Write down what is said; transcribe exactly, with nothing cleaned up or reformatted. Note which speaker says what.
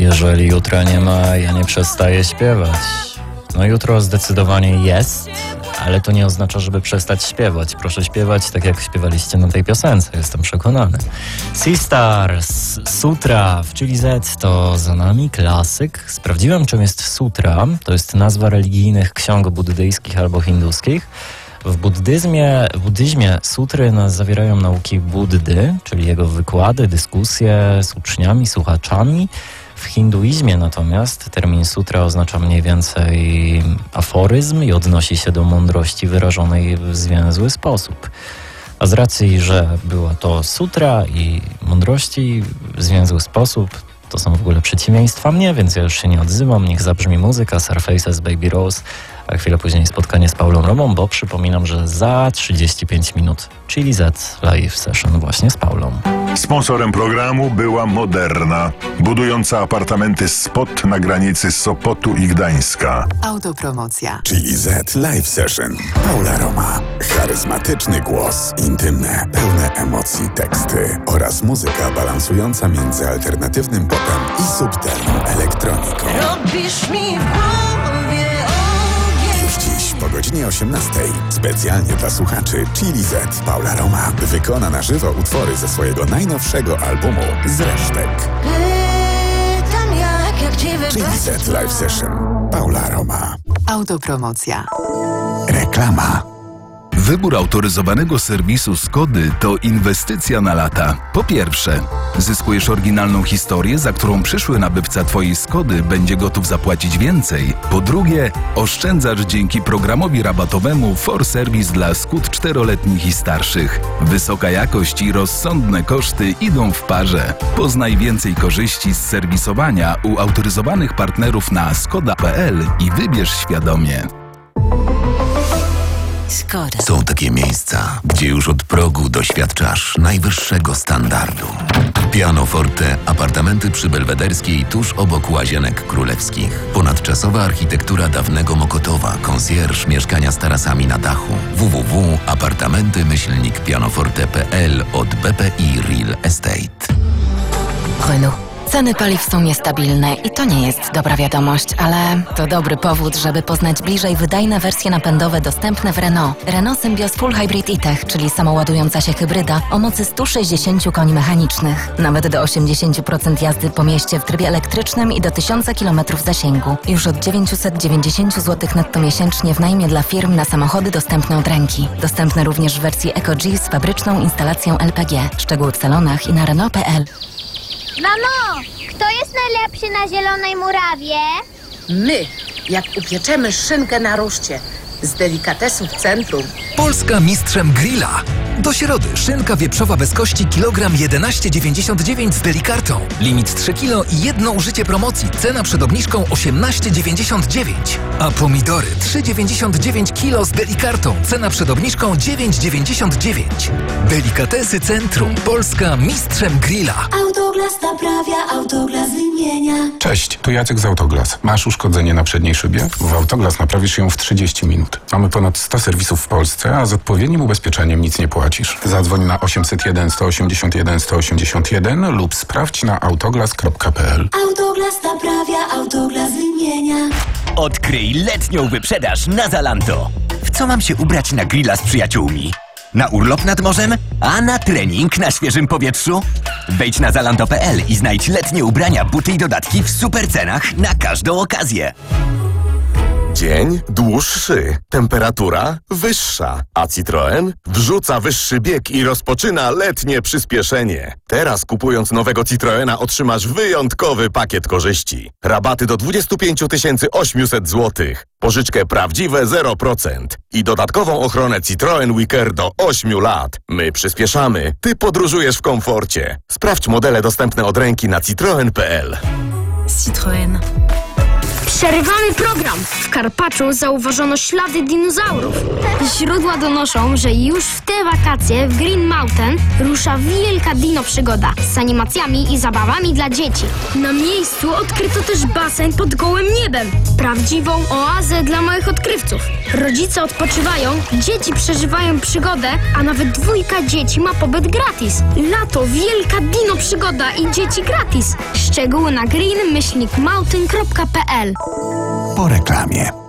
Speaker 1: Jeżeli jutra nie ma, ja nie przestaję śpiewać. No jutro zdecydowanie jest, ale to nie oznacza, żeby przestać śpiewać. Proszę śpiewać tak, jak śpiewaliście na tej piosence, jestem przekonany. Seastars, Sutra w Chili Z to za nami klasyk. Sprawdziłem, czym jest sutra. To jest nazwa religijnych ksiąg buddyjskich albo hinduskich. W buddyzmie, w buddyzmie sutry nas zawierają nauki Buddy, czyli jego wykłady, dyskusje z uczniami, słuchaczami. W hinduizmie natomiast termin sutra oznacza mniej więcej aforyzm i odnosi się do mądrości wyrażonej w zwięzły sposób. A z racji, że była to sutra i mądrości w zwięzły sposób, to są w ogóle przeciwieństwa mnie, więc ja już się nie odzywam. Niech zabrzmi muzyka Surfaces, Baby Rose, a chwilę później spotkanie z Paulą Romą, bo przypominam, że za trzydzieści pięć minut Chili Z Live Session właśnie z Paulą.
Speaker 2: Sponsorem programu była Moderna, budująca apartamenty Spot na granicy Sopotu i Gdańska.
Speaker 3: Autopromocja.
Speaker 4: Chili Z Live Session. Paula Roma. Charyzmatyczny głos, intymne, pełne emocji teksty oraz muzyka balansująca między alternatywnym popem i subtelną elektroniką.
Speaker 5: Robisz mi w głowie ogień.
Speaker 4: Już dziś po godzinie osiemnastej specjalnie dla słuchaczy Chili Z Paula Roma wykona na żywo utwory ze swojego najnowszego albumu Z resztek.
Speaker 5: Pytam jak, jak ci
Speaker 4: Chili Z Live Session. Paula Roma.
Speaker 3: Autopromocja.
Speaker 4: Reklama.
Speaker 6: Wybór autoryzowanego serwisu Skody to inwestycja na lata. Po pierwsze, zyskujesz oryginalną historię, za którą przyszły nabywca Twojej Skody będzie gotów zapłacić więcej. Po drugie, oszczędzasz dzięki programowi rabatowemu For Service dla Skód czteroletnich i starszych. Wysoka jakość i rozsądne koszty idą w parze. Poznaj więcej korzyści z serwisowania u autoryzowanych partnerów na skoda kropka p l i wybierz świadomie.
Speaker 5: Skoda.
Speaker 7: Są takie miejsca, gdzie już od progu doświadczasz najwyższego standardu. Pianoforte, apartamenty przy Belwederskiej tuż obok Łazienek Królewskich. Ponadczasowa architektura dawnego Mokotowa, konsjerż, mieszkania z tarasami na dachu. w w w kropka apartamenty myślnik pianoforte kropka p l od B P I Real Estate.
Speaker 8: Renault. Ceny paliw są niestabilne i to nie jest dobra wiadomość, ale to dobry powód, żeby poznać bliżej wydajne wersje napędowe dostępne w Renault. Renault Symbioz Full Hybrid e-Tech, czyli samoładująca się hybryda o mocy sto sześćdziesiąt koni mechanicznych. Nawet do osiemdziesiąt procent jazdy po mieście w trybie elektrycznym i do tysiąc kilometrów zasięgu. Już od dziewięćset dziewięćdziesiąt złotych netto miesięcznie w najmie dla firm na samochody dostępne od ręki. Dostępne również w wersji EcoG z fabryczną instalacją L P G. Szczegóły w salonach i na Renault kropka p l.
Speaker 9: Mamo, kto jest najlepszy na Zielonej Murawie?
Speaker 10: My, jak upieczemy szynkę na ruszcie z delikatesu w centrum.
Speaker 11: Polska mistrzem grilla. Do środy szynka wieprzowa bez kości kilogram jedenaście dziewięćdziesiąt dziewięć z delikartą. Limit trzy kilo i jedno użycie promocji. Cena przed obniżką osiemnaście dziewięćdziesiąt dziewięć. A pomidory trzy dziewięćdziesiąt dziewięć kilo z delikartą. Cena przed obniżką dziewięć dziewięćdziesiąt dziewięć. Delikatesy Centrum. Polska mistrzem grilla.
Speaker 5: Autoglas naprawia, Autoglas wymienia.
Speaker 12: Cześć, tu Jacek z Autoglas. Masz uszkodzenie na przedniej szybie? W Autoglas naprawisz ją w trzydzieści minut. Mamy ponad sto serwisów w Polsce, a z odpowiednim ubezpieczeniem nic nie płacisz. Zadzwoń na osiemset jeden sto osiemdziesiąt jeden sto osiemdziesiąt jeden lub sprawdź na autoglas kropka p l.
Speaker 5: Autoglas naprawia, Autoglas wymienia.
Speaker 13: Odkryj letnią wyprzedaż na Zalando. W co mam się ubrać na grilla z przyjaciółmi? Na urlop nad morzem? A na trening na świeżym powietrzu? Wejdź na zalando kropka p l i znajdź letnie ubrania, buty i dodatki w super cenach na każdą okazję.
Speaker 14: Dzień dłuższy, temperatura wyższa, a Citroen wrzuca wyższy bieg i rozpoczyna letnie przyspieszenie. Teraz kupując nowego Citroena otrzymasz wyjątkowy pakiet korzyści. Rabaty do dwadzieścia pięć tysięcy osiemset złotych, pożyczkę prawdziwe zero procent i dodatkową ochronę Citroen Wicker do ośmiu lat. My przyspieszamy, ty podróżujesz w komforcie. Sprawdź modele dostępne od ręki na citroen kropka p l.
Speaker 15: Citroen. Przerywamy program. W Karpaczu zauważono ślady dinozaurów. Źródła donoszą, że już w te wakacje w Green Mountain rusza wielka dino przygoda z animacjami i zabawami dla dzieci. Na miejscu odkryto też basen pod gołym niebem. Prawdziwą oazę dla małych odkrywców. Rodzice odpoczywają, dzieci przeżywają przygodę, a nawet dwójka dzieci ma pobyt gratis. Lato, wielka dino przygoda i dzieci gratis. Szczegóły na green myślnik mountain kropka p l.
Speaker 4: Po reklamie.